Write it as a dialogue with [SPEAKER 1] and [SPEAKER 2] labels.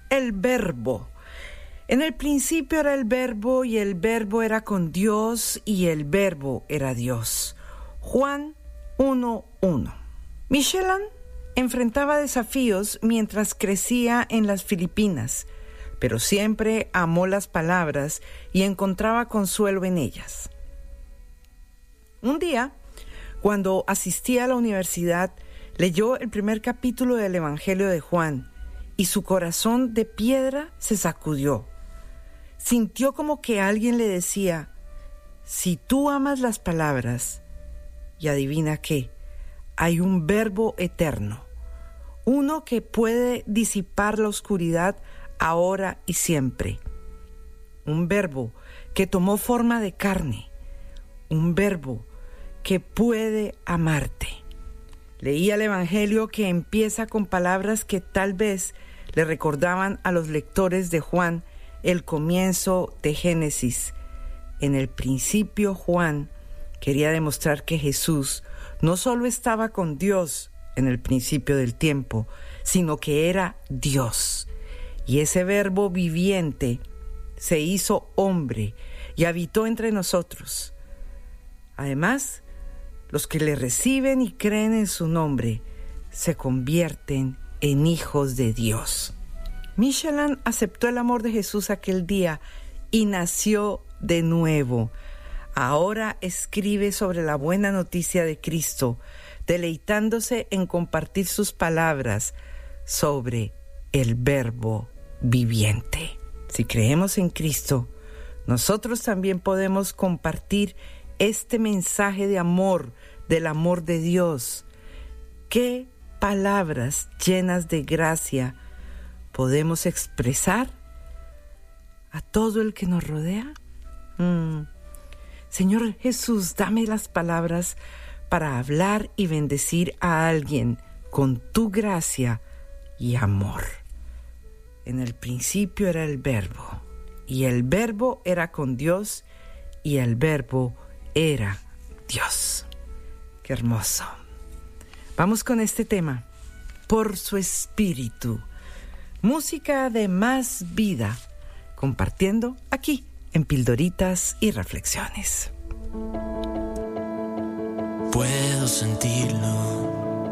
[SPEAKER 1] el Verbo. En el principio era el Verbo, y el Verbo era con Dios, y el Verbo era Dios. Juan 1:1. Michelin enfrentaba desafíos mientras crecía en las Filipinas, pero siempre amó las palabras y encontraba consuelo en ellas. Un día, cuando asistía a la universidad, leyó el primer capítulo del Evangelio de Juan y su corazón de piedra se sacudió. Sintió como que alguien le decía: si tú amas las palabras, y adivina qué, hay un Verbo eterno, uno que puede disipar la oscuridad ahora y siempre. Un Verbo que tomó forma de carne, un Verbo que puede amarte. Leía el Evangelio, que empieza con palabras que tal vez le recordaban a los lectores de Juan el comienzo de Génesis. En el principio, Juan quería demostrar que Jesús no solo estaba con Dios en el principio del tiempo, sino que era Dios. Y ese Verbo viviente se hizo hombre y habitó entre nosotros. Además, los que le reciben y creen en su nombre se convierten en hijos de Dios. Michelin aceptó el amor de Jesús aquel día y nació de nuevo. Ahora escribe sobre la buena noticia de Cristo, deleitándose en compartir sus palabras sobre el Verbo viviente. Si creemos en Cristo, nosotros también podemos compartir este mensaje de amor, del amor de Dios. ¿Qué palabras llenas de gracia podemos expresar a todo el que nos rodea? Señor Jesús, dame las palabras para hablar y bendecir a alguien con tu gracia y amor. En el principio era el Verbo, y el Verbo era con Dios, y el Verbo era Dios. ¡Qué hermoso! Vamos con este tema, Por su Espíritu. Música de Más Vida, compartiendo aquí en Pildoritas y Reflexiones.
[SPEAKER 2] Puedo sentirlo